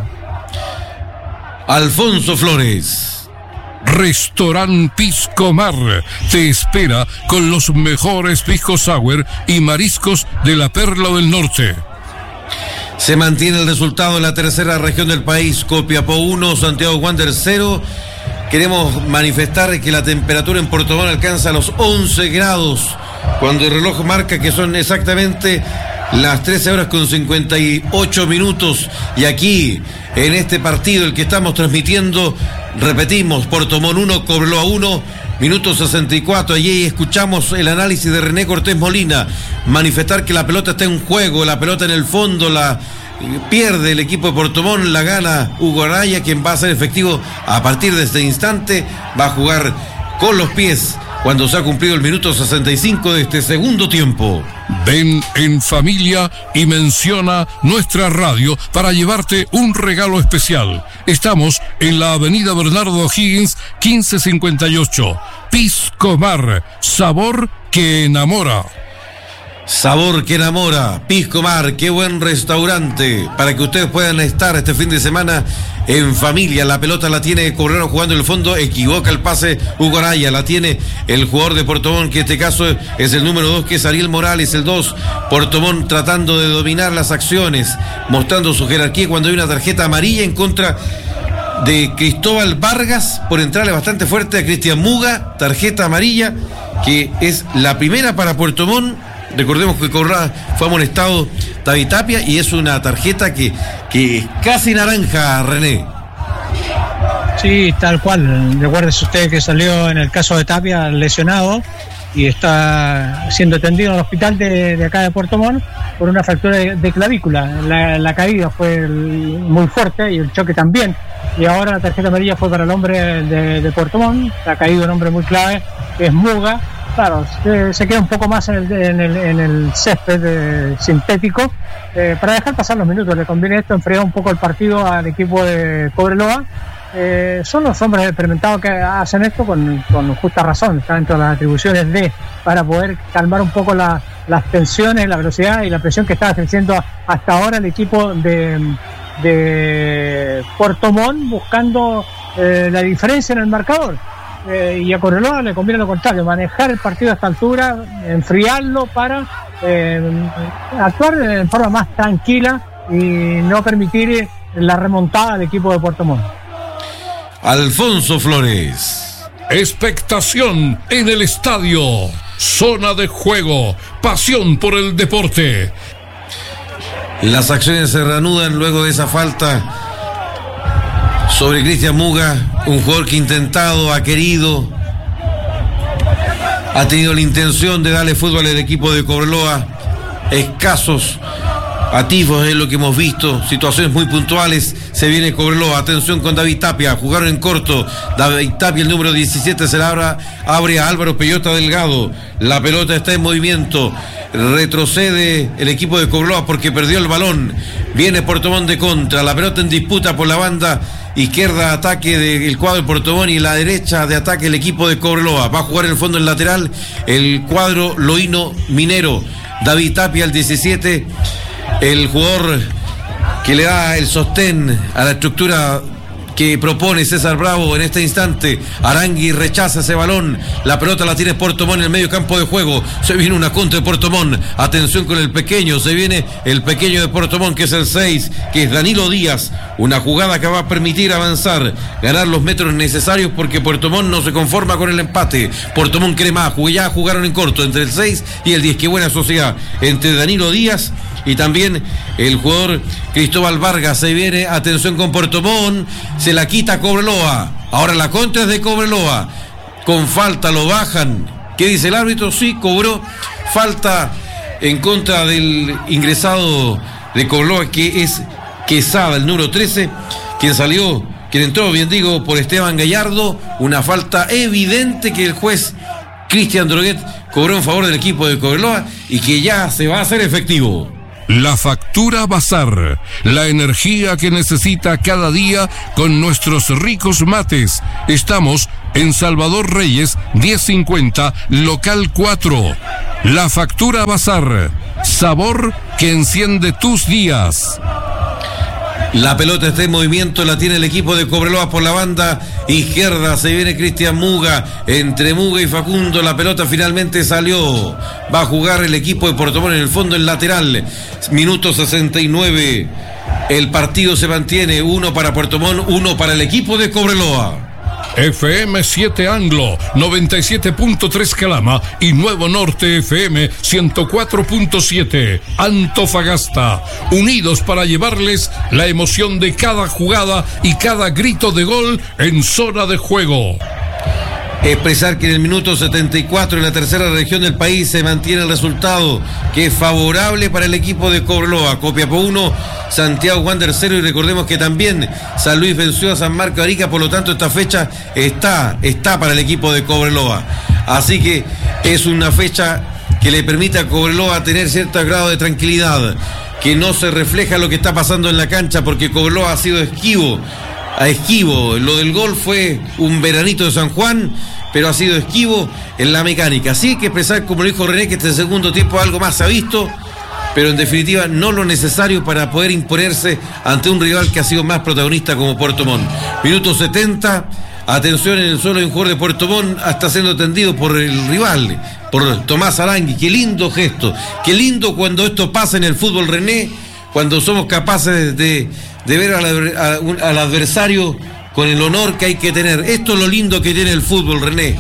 Alfonso Flores. Restaurant Pisco Mar te espera con los mejores pisco sour y mariscos de la Perla del Norte. Se mantiene el resultado en la tercera región del país. Copiapó 1, Santiago Wanderers 0. Queremos manifestar que la temperatura en Puerto Montt alcanza los 11 grados, cuando el reloj marca que son exactamente las 13 horas con 58 minutos. Y aquí, en este partido, el que estamos transmitiendo, repetimos, Puerto Montt 1, Cobreloa 1, minuto 64. Allí escuchamos el análisis de René Cortés Molina, manifestar que la pelota está en juego, la pelota en el fondo, la pierde el equipo de Puerto Montt, la gana Hugo Araya, quien va a ser efectivo a partir de este instante, va a jugar con los pies cuando se ha cumplido el minuto 65 de este segundo tiempo. Ven en familia y menciona nuestra radio para llevarte un regalo especial. Estamos en la avenida Bernardo O'Higgins 1558. Pisco Mar, sabor que enamora. Sabor que enamora, Pisco Mar, qué buen restaurante para que ustedes puedan estar este fin de semana en familia. La pelota la tiene Cobreloa jugando en el fondo, equivoca el pase Hugo Araya, la tiene el jugador de Puerto Montt, que en este caso es el número 2, que es Ariel Morales, el 2. Puerto Montt tratando de dominar las acciones, mostrando su jerarquía, cuando hay una tarjeta amarilla en contra de Cristóbal Vargas por entrarle bastante fuerte a Cristian Muga, tarjeta amarilla, que es la primera para Puerto Montt. Recordemos que Cobreloa fue amonestado David Tapia y es una tarjeta que es casi naranja, René. Sí, tal cual. Recuérdese usted que salió en el caso de Tapia lesionado y está siendo atendido al hospital de acá de Puerto Montt por una fractura de clavícula. La caída fue muy fuerte y el choque también. Y ahora la tarjeta amarilla fue para el hombre de Puerto Montt. Ha caído un hombre muy clave, que es Muga. Claro, se queda un poco más en el césped sintético para dejar pasar los minutos. Le conviene esto, enfriar un poco el partido al equipo de Cobreloa. Son los hombres experimentados que hacen esto con justa razón. Está dentro de las atribuciones para poder calmar un poco las tensiones, la velocidad y la presión que está ejerciendo hasta ahora el equipo de Puerto Montt, buscando la diferencia en el marcador. Y a Cobreloa le conviene lo contrario, manejar el partido a esta altura, enfriarlo para actuar en forma más tranquila y no permitir la remontada del equipo de Puerto Montt. Alfonso Flores. Expectación en el estadio, zona de juego, pasión por el deporte. Las acciones se reanudan luego de esa falta sobre Cristian Muga, un jugador que ha intentado, ha querido, ha tenido la intención de darle fútbol al equipo de Cobreloa. Escasos atisbos es lo que hemos visto, situaciones muy puntuales. Se viene Cobreloa, atención con David Tapia, jugaron en corto. David Tapia, el número 17, se la abre a Álvaro Peyota Delgado. La pelota está en movimiento, retrocede el equipo de Cobreloa porque perdió el balón. Viene Puerto Montt de contra, la pelota en disputa por la banda izquierda, ataque del cuadro de Puerto Montt, y la derecha de ataque el equipo de Cobreloa. Va a jugar en el fondo, en lateral, el cuadro loíno minero. David Tapia, el 17, el jugador que le da el sostén a la estructura que propone César Bravo en este instante. Arangui rechaza ese balón. La pelota la tiene Puerto Montt en el medio campo de juego. Se viene una contra de Puerto Montt. Atención con el pequeño. Se viene el pequeño de Puerto Montt, que es el 6, que es Danilo Díaz. Una jugada que va a permitir avanzar, ganar los metros necesarios, porque Puerto Montt no se conforma con el empate. Puerto Montt quiere más. Ya jugaron en corto entre el 6 y el 10. Qué buena sociedad entre Danilo Díaz y también el jugador Cristóbal Vargas. Se viene, atención con Puerto Montt, se la quita Cobreloa. Ahora la contra es de Cobreloa. Con falta lo bajan. ¿Qué dice el árbitro? Sí, cobró falta en contra del ingresado de Cobreloa, que es Quesada, el número 13, quien entró, bien digo, por Esteban Gallardo. Una falta evidente que el juez Cristian Droguet cobró en favor del equipo de Cobreloa y que ya se va a hacer efectivo. La Factura Bazar, la energía que necesita cada día con nuestros ricos mates. Estamos en Salvador Reyes 1050, local 4. La Factura Bazar, sabor que enciende tus días. La pelota está en movimiento, la tiene el equipo de Cobreloa por la banda izquierda. Se viene Cristian Muga, entre Muga y Facundo. La pelota finalmente salió. Va a jugar el equipo de Puerto Montt en el fondo, el lateral. Minuto 69. El partido se mantiene, 1 para Puerto Montt, 1 para el equipo de Cobreloa. FM 7 Anglo, 97.3 Calama y Nuevo Norte FM 104.7 Antofagasta, unidos para llevarles la emoción de cada jugada y cada grito de gol en zona de juego. Expresar que en el minuto 74 en la tercera región del país se mantiene el resultado, que es favorable para el equipo de Cobreloa. Copiapó 1, Santiago Wander 0, y recordemos que también San Luis venció a San Marcos de Arica, por lo tanto esta fecha está para el equipo de Cobreloa. Así que es una fecha que le permite a Cobreloa tener cierto grado de tranquilidad, que no se refleja lo que está pasando en la cancha, porque Cobreloa ha sido esquivo. Lo del gol fue un veranito de San Juan, pero ha sido esquivo en la mecánica. Sí hay que expresar, como lo dijo René, que este segundo tiempo algo más se ha visto, pero en definitiva no lo necesario para poder imponerse ante un rival que ha sido más protagonista como Puerto Montt. Minuto 70, atención en el suelo de un jugador de Puerto Montt, está siendo atendido por el rival, por Tomás Arangui. Qué lindo gesto, qué lindo cuando esto pasa en el fútbol, René, cuando somos capaces de ver al adversario con el honor que hay que tener. Esto es lo lindo que tiene el fútbol, René.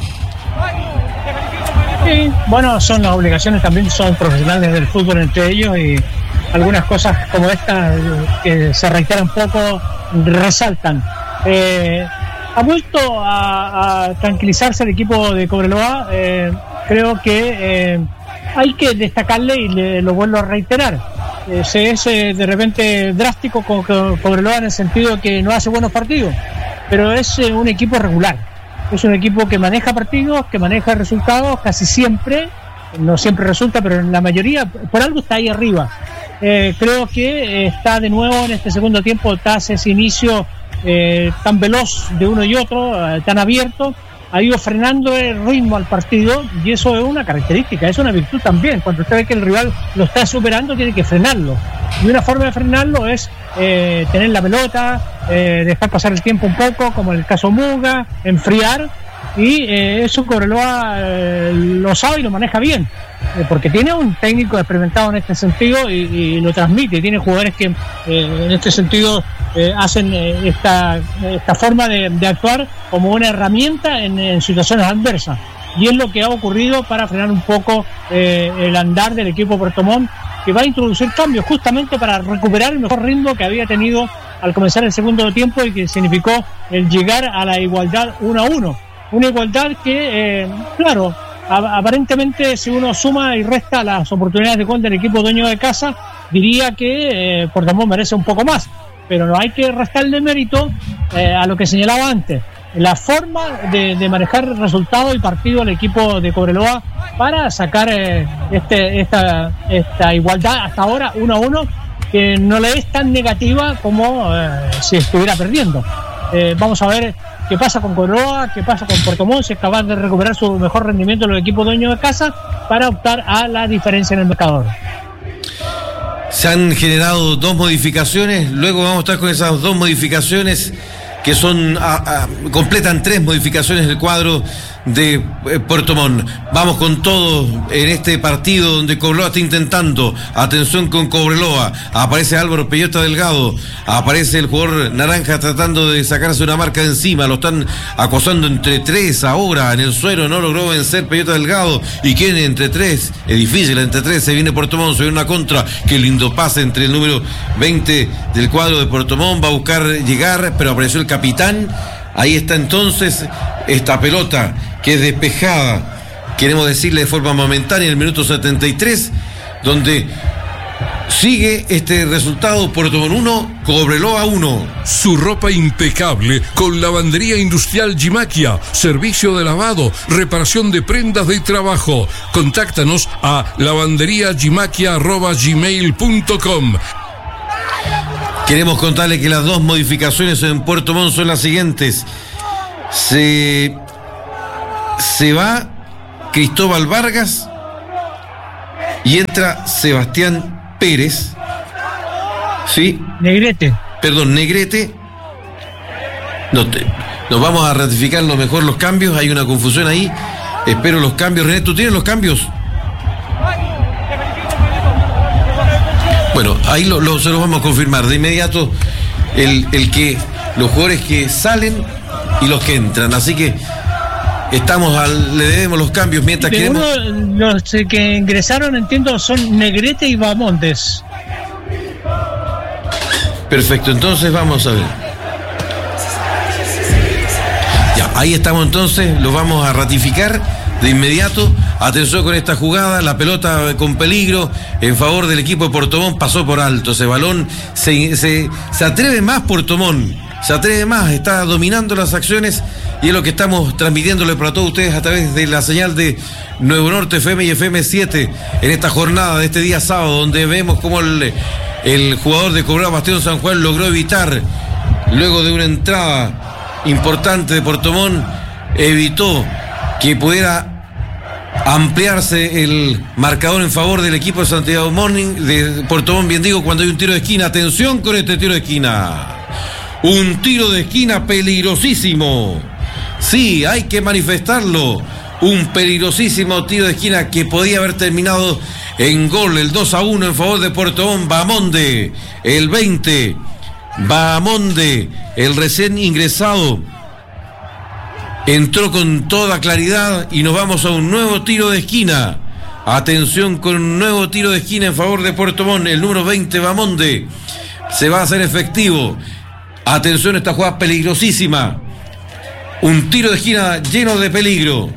Sí, bueno, son las obligaciones, también son profesionales del fútbol entre ellos, y algunas cosas como estas que se reiteran poco resaltan. Ha vuelto a tranquilizarse el equipo de Cobreloa. Creo que hay que destacarle, y lo vuelvo a reiterar, se es de repente drástico con Cobreloa en el sentido de que no hace buenos partidos, pero es un equipo regular, es un equipo que maneja partidos, que maneja resultados casi siempre, no siempre resulta, pero en la mayoría, por algo está ahí arriba. Creo que está de nuevo en este segundo tiempo tras ese inicio tan veloz de uno y otro, tan abierto. Ha ido frenando el ritmo al partido, y eso es una característica, es una virtud también. Cuando usted ve que el rival lo está superando, tiene que frenarlo, y una forma de frenarlo es tener la pelota, dejar pasar el tiempo un poco, como en el caso Muga, enfriar, y eso Cobreloa lo sabe y lo maneja bien, porque tiene un técnico experimentado en este sentido y lo transmite. Tiene jugadores que en este sentido hacen esta forma de actuar como una herramienta en situaciones adversas, y es lo que ha ocurrido para frenar un poco el andar del equipo Puerto Montt, que va a introducir cambios justamente para recuperar el mejor ritmo que había tenido al comenzar el segundo tiempo, y que significó el llegar a la igualdad 1-1. Una igualdad que, claro, aparentemente, si uno suma y resta las oportunidades de gol del equipo dueño de casa, diría que Puerto Montt merece un poco más, pero no hay que restarle mérito a lo que señalaba antes, la forma de manejar resultado y partido al equipo de Cobreloa para sacar esta igualdad hasta ahora 1-1, que no le es tan negativa como si estuviera perdiendo. Vamos a ver qué pasa con Cobreloa, qué pasa con Puerto Montt, si es capaz de recuperar su mejor rendimiento en el equipo dueño de casa para optar a la diferencia en el marcador. Se han generado dos modificaciones, luego vamos a estar con esas dos modificaciones que completan 3 modificaciones del cuadro de Puerto Montt. Vamos con todo en este partido donde Cobreloa está intentando. Atención con Cobreloa. Aparece Álvaro Peyota Delgado. Aparece el jugador naranja tratando de sacarse una marca de encima. Lo están acosando entre 3 ahora en el suelo. No logró vencer Peyota Delgado. Y quién entre 3. Es difícil entre 3. Se viene Puerto Montt. Se viene una contra. Qué lindo pase entre el número 20 del cuadro de Puerto Montt. Va a buscar llegar, pero apareció el capitán. Ahí está entonces esta pelota que es despejada, queremos decirle de forma momentánea, en el minuto 73, donde sigue este resultado: Puerto Montt 1, Cobreloa 1. Su ropa impecable con Lavandería Industrial Gimaquia, servicio de lavado, reparación de prendas de trabajo. Contáctanos a lavanderiagimaquia@gmail.com. Queremos contarle que las 2 modificaciones en Puerto Montt son las siguientes. Se va Cristóbal Vargas y entra Sebastián Pérez. ¿Sí? Negrete. Nos vamos a ratificar lo mejor los cambios. Hay una confusión ahí. Espero los cambios. René, ¿tú tienes los cambios? Bueno, ahí se los vamos a confirmar de inmediato, los jugadores que salen y los que entran. Así que le debemos los cambios mientras queremos. Los que ingresaron, entiendo, son Negrete y Bamontes. Perfecto, entonces vamos a ver. Ya, ahí estamos entonces, los vamos a ratificar de inmediato. Atención con esta jugada, la pelota con peligro en favor del equipo de Puerto Montt, pasó por alto ese balón. Se atreve más Puerto Montt, se atreve más, está dominando las acciones, y es lo que estamos transmitiéndole para todos ustedes a través de la señal de Nuevo Norte FM y FM7 en esta jornada de este día sábado, donde vemos cómo el jugador de Cobreloa, Bastión San Juan, logró evitar, luego de una entrada importante de Puerto Montt, evitó que pudiera ampliarse el marcador en favor del equipo de Santiago Morning, de Puerto Montt, bien digo, cuando hay un tiro de esquina. Atención con este tiro de esquina. Un tiro de esquina peligrosísimo. Sí, hay que manifestarlo. Un peligrosísimo tiro de esquina que podía haber terminado en gol. El 2-1 en favor de Puerto Montt. Bahamonde, el 20. Bahamonde, el recién ingresado, entró con toda claridad y nos vamos a un nuevo tiro de esquina. Atención con un nuevo tiro de esquina en favor de Puerto Montt. El número 20, Bahamonde, se va a hacer efectivo. Atención, esta jugada peligrosísima. Un tiro de esquina lleno de peligro,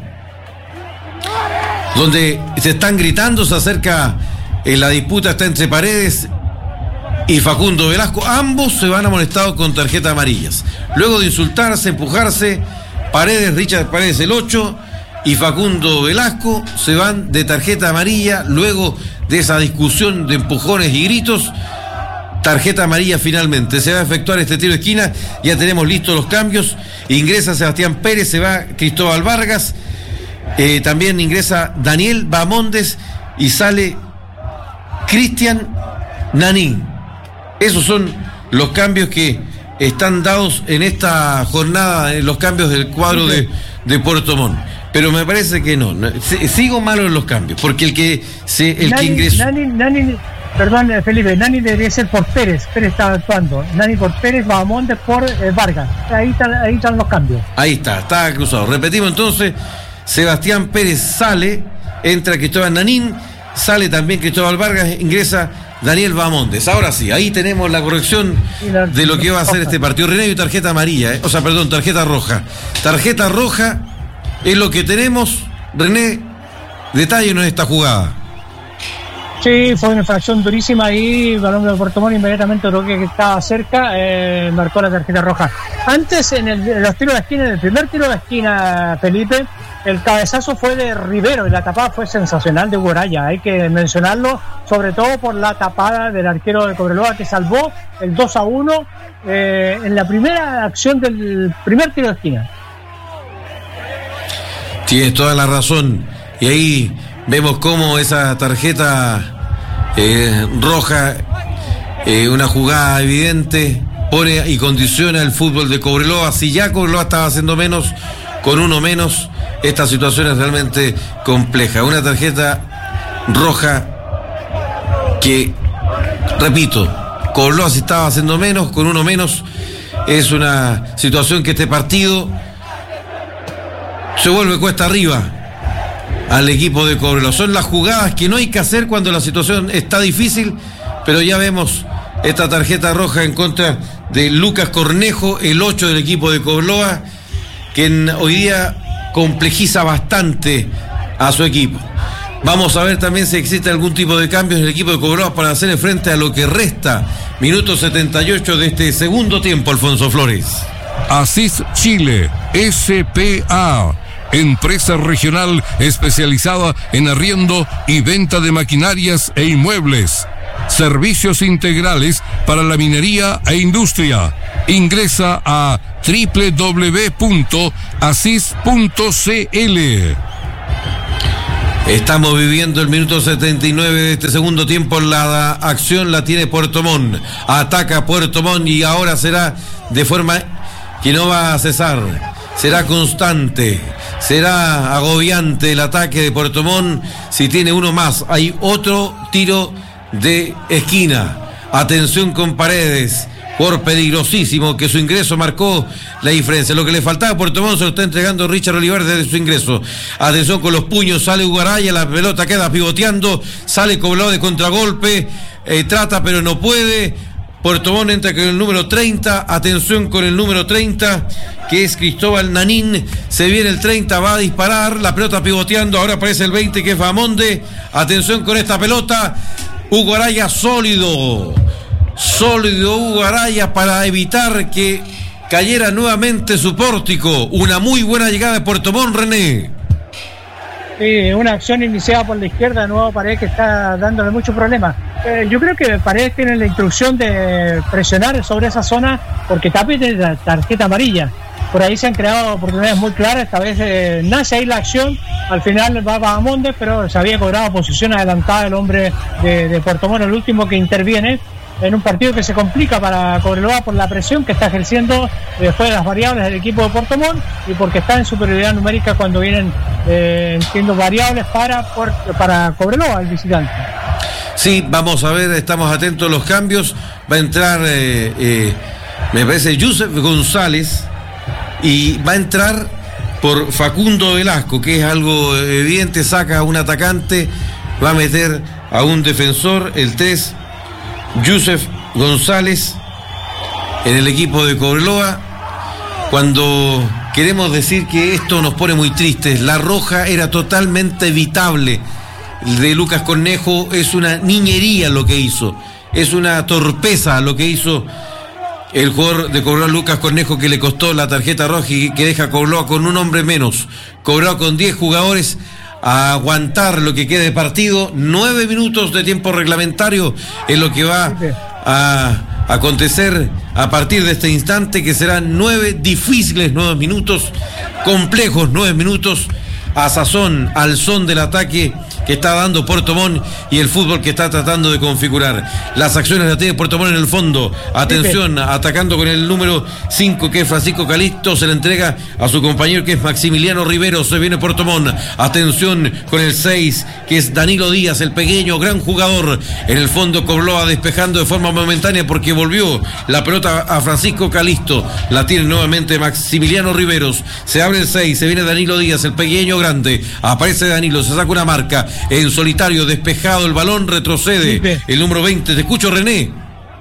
donde se están gritando, se acerca, la disputa está entre Paredes y Facundo Velasco. Ambos se van amonestados con tarjetas amarillas. Luego de insultarse, empujarse, Richard Paredes el 8 y Facundo Velasco se van de tarjeta amarilla. Luego de esa discusión de empujones y gritos, tarjeta amarilla finalmente. Se va a efectuar este tiro de esquina. Ya tenemos listos los cambios. Ingresa Sebastián Pérez, se va Cristóbal Vargas, también ingresa Daniel Bahamondes y sale Cristian Nanín. Esos son los cambios que están dados en esta jornada, los cambios del cuadro de Puerto Montt. Pero me parece que no. Sigo malo en los cambios, porque el que ingresó. Perdón, Felipe, Nani debería ser por Pérez. Pérez está actuando. Nani por Pérez, Bahamondes por Vargas. Ahí están los cambios. Ahí está cruzado. Repetimos entonces: Sebastián Pérez sale, entra Cristóbal Nanín, sale también Cristóbal Vargas, ingresa Daniel Bahamondes. Ahora sí, ahí tenemos la corrección de lo que va a hacer este partido. René, y tarjeta amarilla, tarjeta roja. Tarjeta roja es lo que tenemos. René, detállenos esta jugada. Sí, fue una infracción durísima ahí. Balón de Puerto Montt inmediatamente lo que estaba cerca, marcó la tarjeta roja. Antes, en los tiros de esquina, en el primer tiro de esquina, Felipe, el cabezazo fue de Rivero y la tapada fue sensacional de Guaraya. Hay que mencionarlo, sobre todo por la tapada del arquero de Cobreloa, que salvó el 2-1 en la primera acción del primer tiro de esquina. Tienes toda la razón. Y ahí vemos cómo esa tarjeta roja, una jugada evidente, pone y condiciona el fútbol de Cobreloa. Si ya Cobreloa estaba haciendo menos, con uno menos, esta situación es realmente compleja. Una tarjeta roja que, repito, Cobreloa si estaba haciendo menos, con uno menos, es una situación que este partido se vuelve cuesta arriba al equipo de Cobreloa. Son las jugadas que no hay que hacer cuando la situación está difícil, pero ya vemos esta tarjeta roja en contra de Lucas Cornejo, el 8 del equipo de Cobreloa, quien hoy día complejiza bastante a su equipo. Vamos a ver también si existe algún tipo de cambios en el equipo de Cobreloa para hacerle frente a lo que resta. Minuto 78 de este segundo tiempo, Alfonso Flores. Asís Chile, S.P.A., empresa regional especializada en arriendo y venta de maquinarias e inmuebles. Servicios integrales para la minería e industria. Ingresa a www.asis.cl. Estamos viviendo el minuto 79 de este segundo tiempo. La acción la tiene Puerto Montt. Ataca Puerto Montt y ahora será de forma que no va a cesar. Será constante. Será agobiante el ataque de Puerto Montt. Si tiene uno más, hay otro tiro de esquina. Atención con Paredes. Por peligrosísimo, que su ingreso marcó la diferencia. Lo que le faltaba a Puerto Montt se lo está entregando Richard Olivar desde su ingreso. Atención con los puños, sale Hugo Araya, la pelota queda pivoteando, sale Cobreloa de contragolpe, trata pero no puede. Puerto Montt entra con el número 30, atención con el número 30, que es Cristóbal Nanín. Se viene el 30, va a disparar, la pelota pivoteando, ahora aparece el 20, que es Bahamonde. Atención con esta pelota, Hugo Araya sólido Hugo Araya para evitar que cayera nuevamente su pórtico. Una muy buena llegada de Puerto Montt, René. Sí, una acción iniciada por la izquierda, nuevo Paredes, que está dándole muchos problemas. Yo creo que Paredes tiene la instrucción de presionar sobre esa zona, porque Tapia tiene la tarjeta amarilla. Por ahí se han creado oportunidades muy claras. Esta vez nace ahí la acción. Al final va Bahamonde, pero se había cobrado posición adelantada el hombre de Puerto Montt, el último que interviene en un partido que se complica para Cobreloa por la presión que está ejerciendo después de las variables del equipo de Puerto Montt y porque está en superioridad numérica cuando vienen entiendo variables para Cobreloa, el visitante. Sí, vamos a ver, estamos atentos a los cambios. Va a entrar me parece Joseph González, y va a entrar por Facundo Velasco, que es algo evidente. Saca a un atacante, va a meter a un defensor, el 3, Joseph González, en el equipo de Cobreloa. Cuando queremos decir que esto nos pone muy tristes, la roja era totalmente evitable de Lucas Cornejo. Es una niñería lo que hizo, es una torpeza lo que hizo el jugador de Cobreloa, Lucas Cornejo, que le costó la tarjeta roja y que deja a Cobreloa con un hombre menos. Cobreloa con 10 jugadores a aguantar lo que quede de partido. 9 minutos de tiempo reglamentario es lo que va a acontecer a partir de este instante, que serán 9 difíciles 9 minutos, complejos 9 minutos, a sazón, al son del ataque que está dando Puerto Montt y el fútbol que está tratando de configurar. Las acciones las tiene Puerto Montt en el fondo. Atención, atacando con el número 5, que es Francisco Calisto, se le entrega a su compañero, que es Maximiliano Rivero. Se viene Puerto Montt. Atención con el 6, que es Danilo Díaz, el pequeño, gran jugador. En el fondo Cobreloa despejando de forma momentánea porque volvió la pelota a Francisco Calisto. La tiene nuevamente Maximiliano Riveros. Se abre el 6, se viene Danilo Díaz, el pequeño grande. Aparece Danilo, se saca una marca. En solitario, despejado el balón, retrocede el número 20. Te escucho, René.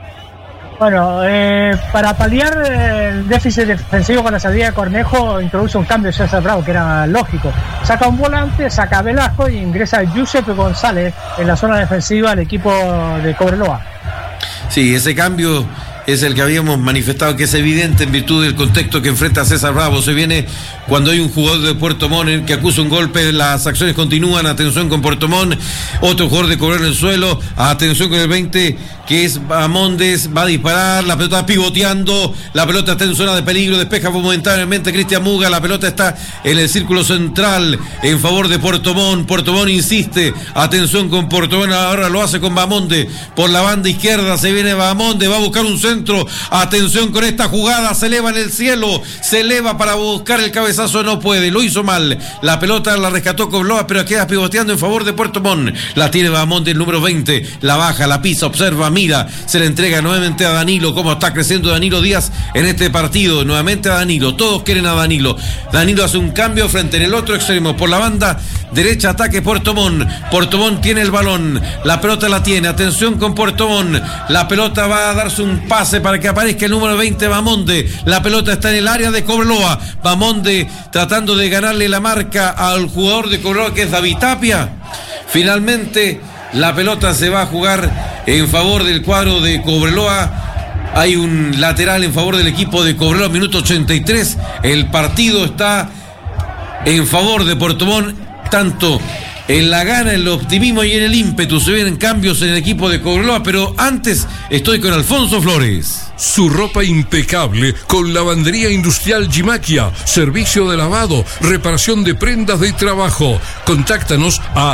Bueno, para paliar el déficit defensivo con la salida de Cornejo, introduce un cambio César Bravo, que era lógico. Saca un volante, saca a Velasco y ingresa Giuseppe González en la zona defensiva del equipo de Cobreloa. Sí, ese cambio es el que habíamos manifestado, que es evidente en virtud del contexto que enfrenta César Bravo. Se viene cuando hay un jugador de Puerto Montt que acusa un golpe, las acciones continúan. Atención con Puerto Montt, otro jugador de Cobreloa en el suelo. Atención con el 20, que es Bahamondes, va a disparar, la pelota pivoteando, la pelota está en zona de peligro, despeja momentáneamente Cristian Muga, la pelota está en el círculo central en favor de Puerto Montt. Puerto Montt insiste, atención con Puerto Montt, ahora lo hace con Bahamondes por la banda izquierda. Se viene Bahamondes, va a buscar un centro centro. Atención con esta jugada, se eleva en el cielo, se eleva para buscar el cabezazo, no puede, lo hizo mal. La pelota la rescató Cobreloa, pero queda pivoteando en favor de Puerto Montt. La tiene Bahamonde, el número 20, la baja, la pisa, observa, mira, se le entrega nuevamente a Danilo. Cómo está creciendo Danilo Díaz en este partido, nuevamente a Danilo, todos quieren a Danilo. Danilo hace un cambio frente en el otro extremo, por la banda derecha, ataque Puerto Montt. Puerto Montt tiene el balón, la pelota la tiene, atención con Puerto Montt, la pelota va a darse un pase para que aparezca el número 20, Bahamonde. La pelota está en el área de Cobreloa, Bahamonde tratando de ganarle la marca al jugador de Cobreloa, que es David Tapia. Finalmente la pelota se va a jugar en favor del cuadro de Cobreloa. Hay un lateral en favor del equipo de Cobreloa, minuto 83. El partido está en favor de Puerto Montt, tanto en la gana, en el optimismo y en el ímpetu. Se vienen cambios en el equipo de Cobreloa, pero antes estoy con Alfonso Flores. Su ropa impecable con Lavandería Industrial Gimaquia, servicio de lavado, reparación de prendas de trabajo. Contáctanos a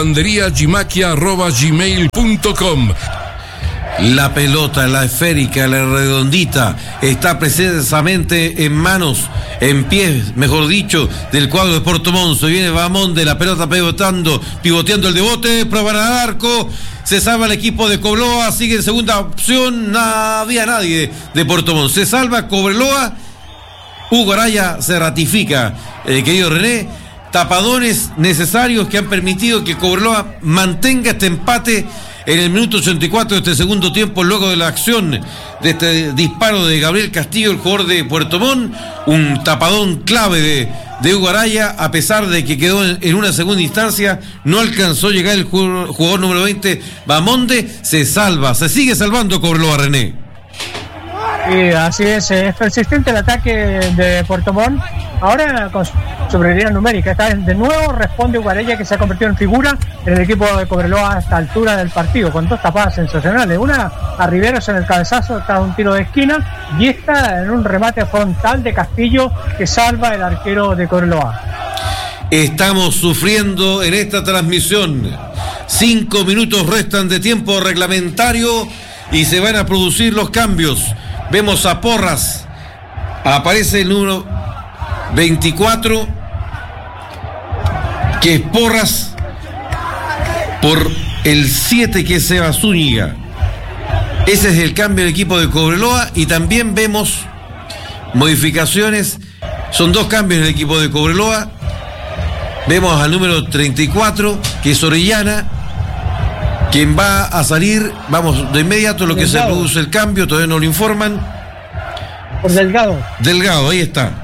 lavanderiagimaquia@gmail.com. La pelota, la esférica, la redondita, está precisamente en manos, en pies, mejor dicho, del cuadro de Puerto Montt. Se viene Bahamonde, la pelota pivoteando el debote, probar al arco, se salva el equipo de Cobreloa, sigue en segunda opción, no había nadie de Puerto Montt. Se salva Cobreloa, Hugo Araya se ratifica, querido René, tapadones necesarios que han permitido que Cobreloa mantenga este empate en el minuto 84 de este segundo tiempo, luego de la acción de este disparo de Gabriel Castillo, el jugador de Puerto Montt, un tapadón clave de Hugo Araya, a pesar de que quedó en una segunda instancia, no alcanzó a llegar el jugador número 20, Bahamonde. Se sigue salvando Cobreloa, René. Sí, así es persistente el ataque de Puerto Montt, ahora con superioridad numérica. Esta vez de nuevo responde Hugo Araya, que se ha convertido en figura en el equipo de Cobreloa a esta altura del partido, con dos tapadas sensacionales, una a Riveros en el cabezazo, está un tiro de esquina, y esta en un remate frontal de Castillo que salva el arquero de Cobreloa. Estamos sufriendo en esta transmisión. 5 minutos restan de tiempo reglamentario y se van a producir los cambios. Vemos a Porras, aparece el número 24, que es Porras, por el 7, que es Seba Zúñiga. Ese es el cambio del equipo de Cobreloa. Y también vemos modificaciones, son 2 cambios en el equipo de Cobreloa. Vemos al número 34, que es Orellana, quien va a salir, vamos de inmediato, lo que Delgado. Se produce el cambio, todavía no lo informan. Por Delgado, ahí está.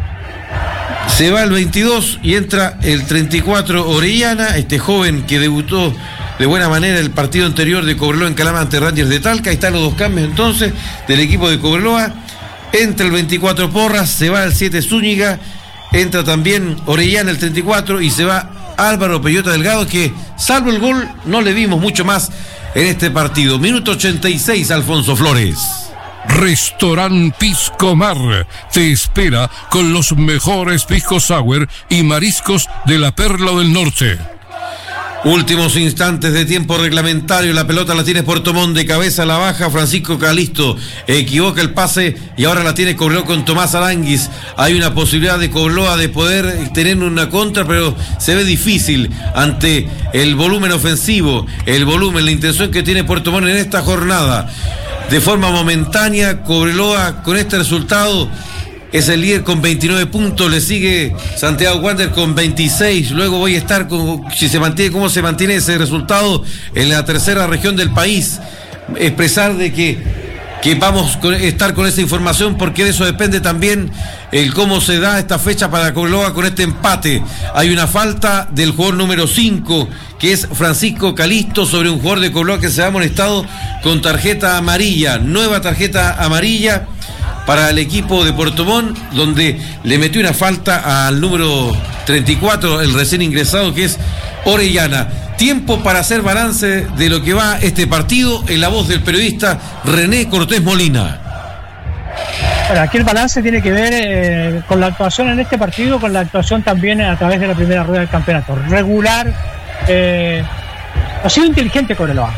Se va el 22 y entra el 34, Orellana, este joven que debutó de buena manera el partido anterior de Cobreloa en Calama ante Rangers de Talca. Ahí están los 2 cambios entonces del equipo de Cobreloa. Entra el 24 Porras, se va el 7 Zúñiga, entra también Orellana el 34 y se va Álvaro Peyota Delgado, que salvo el gol no le vimos mucho más en este partido. Minuto 86, Alfonso Flores. Restaurant Pisco Mar te espera con los mejores pisco sour y mariscos de la Perla del Norte. Últimos instantes de tiempo reglamentario, la pelota la tiene Puerto Montt, de cabeza la baja Francisco Calisto, equivoca el pase y ahora la tiene Cobreloa con Tomás Aránguiz. Hay una posibilidad de Cobreloa de poder tener una contra, pero se ve difícil ante el volumen ofensivo, la intención que tiene Puerto Montt en esta jornada. De forma momentánea, Cobreloa con este resultado es el líder con 29 puntos, le sigue Santiago Wander con 26, luego voy a estar si se mantiene, cómo se mantiene ese resultado en la tercera región del país, expresar de que vamos a estar con esa información, porque de eso depende también el cómo se da esta fecha para Cobreloa con este empate. Hay una falta del jugador número 5, que es Francisco Calisto, sobre un jugador de Cobreloa que se ha amonestado con tarjeta amarilla, nueva tarjeta amarilla para el equipo de Puerto Montt, donde le metió una falta al número 34, el recién ingresado, que es Orellana. Tiempo para hacer balance de lo que va este partido en la voz del periodista René Cortés Molina. Bueno, aquí el balance tiene que ver con la actuación en este partido, con la actuación también a través de la primera rueda del campeonato. Regular, ha sido inteligente Cobreloa.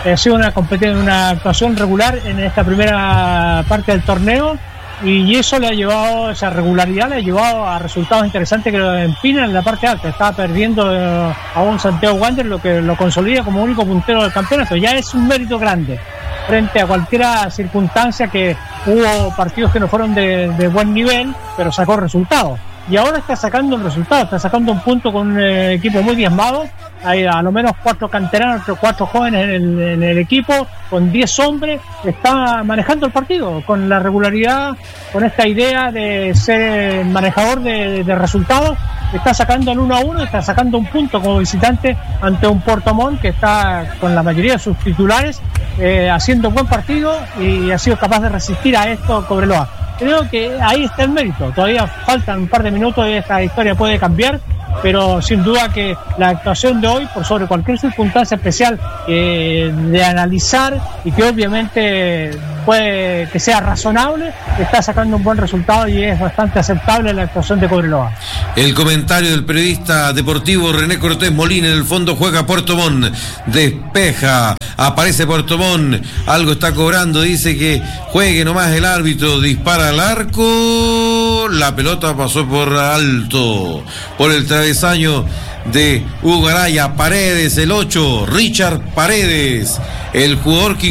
Ha sido una actuación regular en esta primera parte del torneo, y eso le ha llevado, esa regularidad le ha llevado a resultados interesantes que lo empinan en la parte alta. Estaba perdiendo a un Santiago Wanderers, lo que lo consolida como único puntero del campeonato. Ya es un mérito grande frente a cualquier circunstancia, que hubo partidos que no fueron de buen nivel, pero sacó resultados. Y ahora está sacando el resultado, está sacando un punto con un equipo muy diezmado. Hay a lo menos 4 canteranos, 4 jóvenes en el equipo, con 10 hombres. Está manejando el partido con la regularidad, con esta idea de ser manejador de resultados. Está sacando el 1-1, está sacando un punto como visitante ante un Puerto Montt que está con la mayoría de sus titulares haciendo un buen partido, y ha sido capaz de resistir a esto Cobreloa. Creo que ahí está el mérito. Todavía faltan un par de minutos y esta historia puede cambiar, pero sin duda que la actuación de hoy, por sobre cualquier circunstancia especial de analizar, y que obviamente puede que sea razonable, está sacando un buen resultado y es bastante aceptable la actuación de Cobreloa. El comentario del periodista deportivo René Cortés Molina. En el fondo juega Puerto Montt, despeja, aparece Puerto Montt, algo está cobrando, dice que juegue nomás el árbitro, dispara al arco, la pelota pasó por alto, por el travesaño de Hugo Araya. Paredes, el 8, Richard Paredes, el jugador que